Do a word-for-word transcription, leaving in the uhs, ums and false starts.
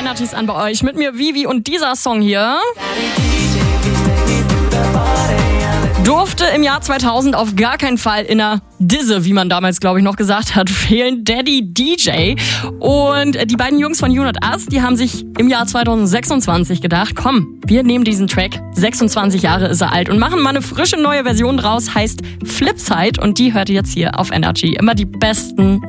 Energies an bei euch. Mit mir Vivi und dieser Song hier durfte im Jahr zweitausend auf gar keinen Fall in der Disse, wie man damals, glaube ich, noch gesagt hat, fehlen. Daddy D J. Und die beiden Jungs von You Not Us, die haben sich im Jahr zweitausendsechsundzwanzig gedacht, komm, wir nehmen diesen Track, sechsundzwanzig Jahre ist er alt, und machen mal eine frische neue Version draus, heißt Flipside, und die hört ihr jetzt hier auf Energy. Immer die besten